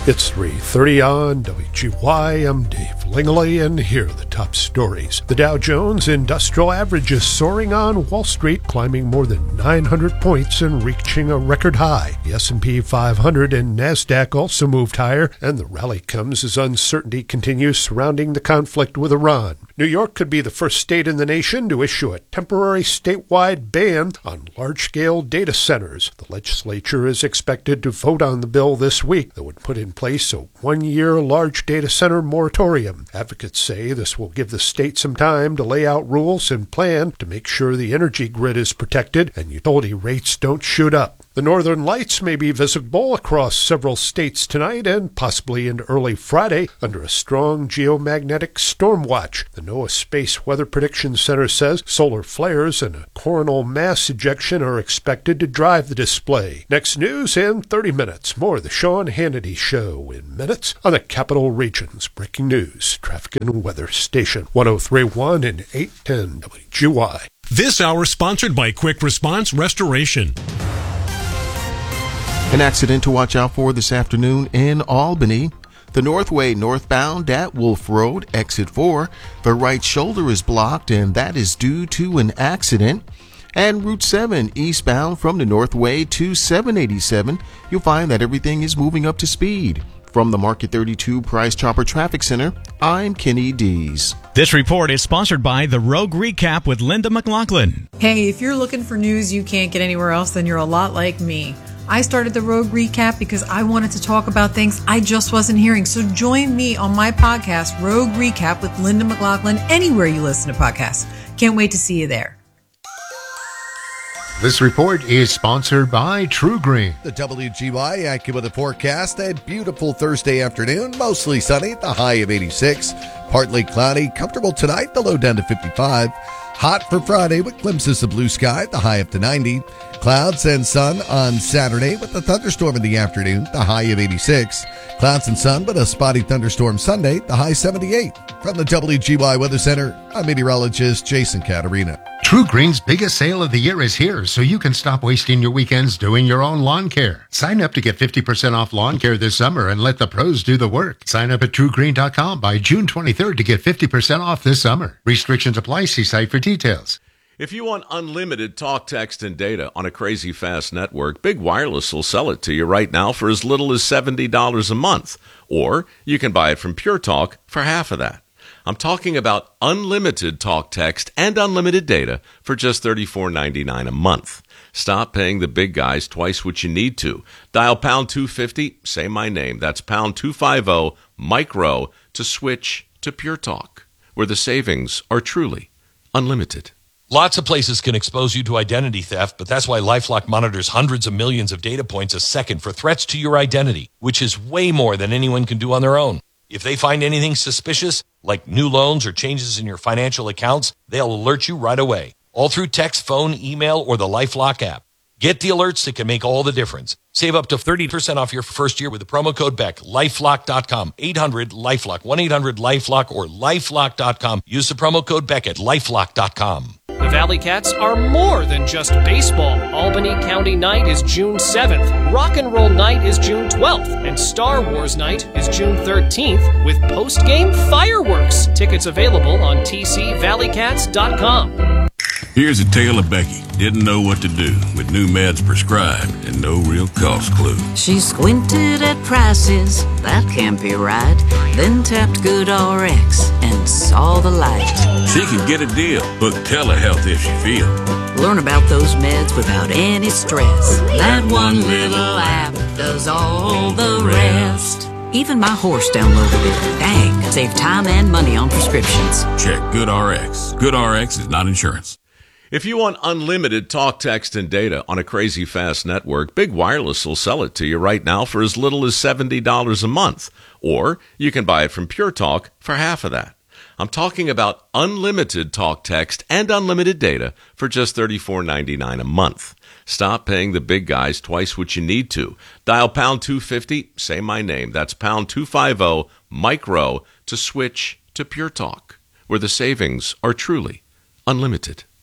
It's 3:30 on WGY. I'm Dave Langley, and here are the top stories. The Dow Jones Industrial Average is soaring on Wall Street, climbing more than 900 points and reaching a record high. The S&P 500 and NASDAQ also moved higher, and the rally comes as uncertainty continues surrounding the conflict with Iran. New York could be the first state in the nation to issue a temporary statewide ban on large-scale data centers. The legislature is expected to vote on the bill this week that would put in place a one-year large data center moratorium. Advocates say this will give the state some time to lay out rules and plan to make sure the energy grid is protected and utility rates don't shoot up. The northern lights may be visible across several states tonight and possibly into early Friday under a strong geomagnetic storm watch. The NOAA Space Weather Prediction Center says solar flares and a coronal mass ejection are expected to drive the display. Next news in 30 minutes. More of the Sean Hannity Show in minutes on the Capital Region's Breaking News Traffic and Weather Station 103.1 and 810 WGY. This hour sponsored by Quick Response Restoration. An accident to watch out for this afternoon in Albany. The Northway northbound at Wolf Road, exit 4. The right shoulder is blocked, and that is due to an accident. And Route 7 eastbound from the Northway to 787, you'll find that everything is moving up to speed. From the Market 32 Price Chopper Traffic Center, I'm Kenny Dees. This report is sponsored by The Rogue Recap with Linda McLaughlin. Hey, if you're looking for news you can't get anywhere else, then you're a lot like me. I started the Rogue Recap because I wanted to talk about things I just wasn't hearing. So join me on my podcast, Rogue Recap with Linda McLaughlin, anywhere you listen to podcasts. Can't wait to see you there. This report is sponsored by True Green. The WGY AccuWeather forecast, a beautiful Thursday afternoon, mostly sunny, the high of 86. Partly cloudy, comfortable tonight, the low down to 55. Hot for Friday with glimpses of blue sky, the high up to 90. Clouds and sun on Saturday with a thunderstorm in the afternoon, the high of 86. Clouds and sun but a spotty thunderstorm Sunday, the high 78. From the WGY Weather Center, I'm meteorologist Jason Caterina. True Green's biggest sale of the year is here, so you can stop wasting your weekends doing your own lawn care. Sign up to get 50% off lawn care this summer and let the pros do the work. Sign up at TrueGreen.com by June 23rd to get 50% off this summer. Restrictions apply. See site for details. If you want unlimited talk, text, and data on a crazy fast network, Big Wireless will sell it to you right now for as little as $70 a month. Or you can buy it from Pure Talk for half of that. I'm talking about unlimited talk, text, and unlimited data for just $34.99 a month. Stop paying the big guys twice what you need to. Dial pound 250, say my name. That's pound 250, micro, to switch to Pure Talk, where the savings are truly unlimited. Lots of places can expose you to identity theft, but that's why LifeLock monitors hundreds of millions of data points a second for threats to your identity, which is way more than anyone can do on their own. If they find anything suspicious, like new loans or changes in your financial accounts, they'll alert you right away, all through text, phone, email, or the LifeLock app. Get the alerts that can make all the difference. Save up to 30% off your first year with the promo code BECK. LifeLock.com, 800-LifeLock, 1-800-LifeLock, or LifeLock.com. Use the promo code BECK at LifeLock.com. The Valley Cats are more than just baseball. Albany County Night is June 7th, Rock and Roll Night is June 12th, and Star Wars Night is June 13th with post-game fireworks. Tickets available on tcvalleycats.com. Here's a tale of Becky. Didn't know what to do with new meds prescribed and no real cost clue. She squinted at prices, that can't be right. Then tapped GoodRx and saw the light. She could get a deal. Book telehealth if she feel. Learn about those meds without any stress. That one little app does all the rest. Even my horse downloaded it. Dang, save time and money on prescriptions. Check GoodRx. GoodRx is not insurance. If you want unlimited talk, text, and data on a crazy fast network, Big Wireless will sell it to you right now for as little as $70 a month. Or you can buy it from Pure Talk for half of that. I'm talking about unlimited talk, text, and unlimited data for just $34.99 a month. Stop paying the big guys twice what you need to. Dial pound 250, say my name. That's pound 250, micro, to switch to Pure Talk, where the savings are truly unlimited.